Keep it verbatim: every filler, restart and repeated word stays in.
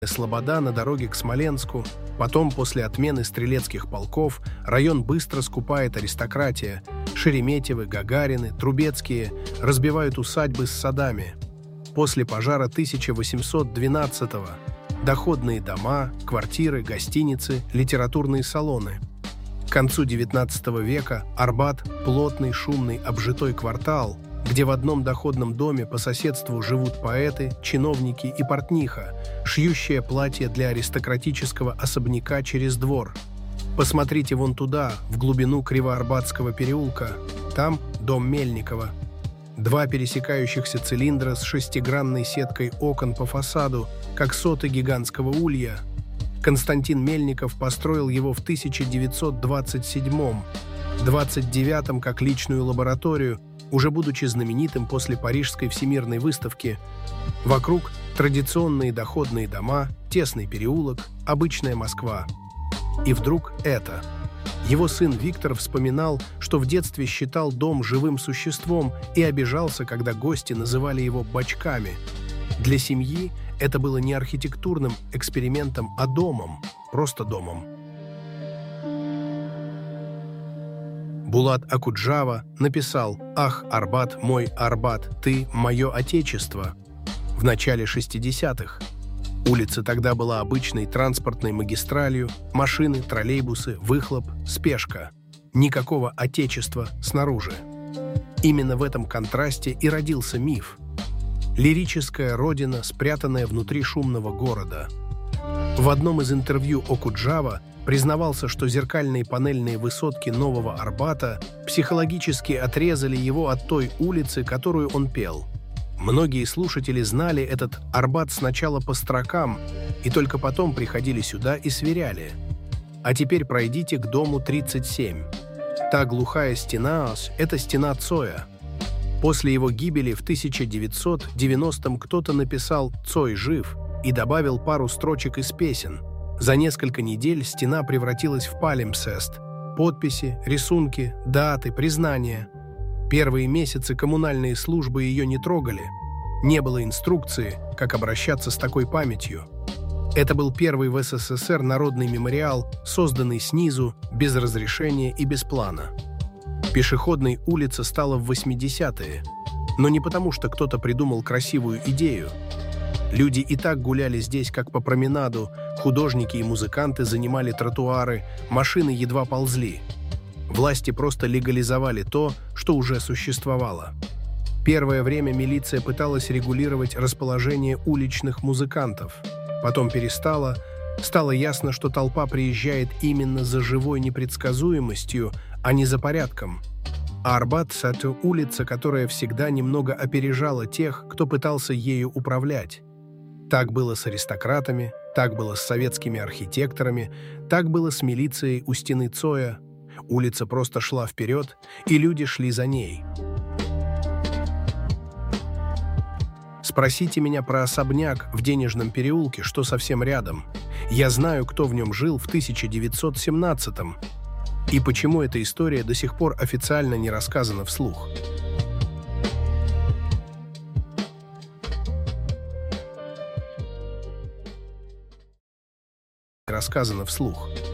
Слобода на дороге к Смоленску. Потом, после отмены стрелецких полков, район быстро скупает аристократия. Шереметьевы, Гагарины, Трубецкие разбивают усадьбы с садами. После пожара тысяча восемьсот двенадцатого доходные дома, квартиры, гостиницы, литературные салоны. К концу девятнадцатого века Арбат – плотный, шумный, обжитой квартал, где в одном доходном доме по соседству живут поэты, чиновники и портниха, шьющие платья для аристократического особняка через двор. Посмотрите вон туда, в глубину Кривоарбатского переулка. Там дом Мельникова. Два пересекающихся цилиндра с шестигранной сеткой окон по фасаду, как соты гигантского улья. Константин Мельников построил его в тысяча девятьсот двадцать седьмом, двадцать девятом как личную лабораторию, уже будучи знаменитым после Парижской всемирной выставки. Вокруг традиционные доходные дома, тесный переулок, обычная Москва. И вдруг это. Его сын Виктор вспоминал, что в детстве считал дом живым существом и обижался, когда гости называли его бачками. Для семьи это было не архитектурным экспериментом, а домом, просто домом. Булат Акуджава написал «Ах, Арбат, мой Арбат, ты – мое отечество» в начале шестидесятых. Улица тогда была обычной транспортной магистралью, машины, троллейбусы, выхлоп, спешка. Никакого отечества снаружи. Именно в этом контрасте и родился миф. Лирическая родина, спрятанная внутри шумного города. В одном из интервью Окуджава признавался, что зеркальные панельные высотки Нового Арбата психологически отрезали его от той улицы, которую он пел. Многие слушатели знали этот Арбат сначала по строкам и только потом приходили сюда и сверяли. А теперь пройдите к дому тридцать семь. Та глухая стена – это стена Цоя. После его гибели в тысяча девятьсот девяностом кто-то написал «Цой жив» и добавил пару строчек из песен. За несколько недель стена превратилась в палимпсест. Подписи, рисунки, даты, признания. Первые месяцы коммунальные службы ее не трогали. Не было инструкции, как обращаться с такой памятью. Это был первый в СССР народный мемориал, созданный снизу, без разрешения и без плана. Пешеходной улица стала в восьмидесятые, но не потому, что кто-то придумал красивую идею. Люди и так гуляли здесь, как по променаду, художники и музыканты занимали тротуары, машины едва ползли. Власти просто легализовали то, что уже существовало. Первое время милиция пыталась регулировать расположение уличных музыкантов. Потом перестала. Стало ясно, что толпа приезжает именно за живой непредсказуемостью, а не за порядком. А Арбат – это улица, которая всегда немного опережала тех, кто пытался ею управлять. Так было с аристократами, так было с советскими архитекторами, так было с милицией у стены Цоя. Улица просто шла вперед, и люди шли за ней. Спросите меня про особняк в Денежном переулке, что совсем рядом. Я знаю, кто в нем жил в тысяча девятьсот семнадцатом. И почему эта история до сих пор официально не рассказана вслух. Рассказано вслух.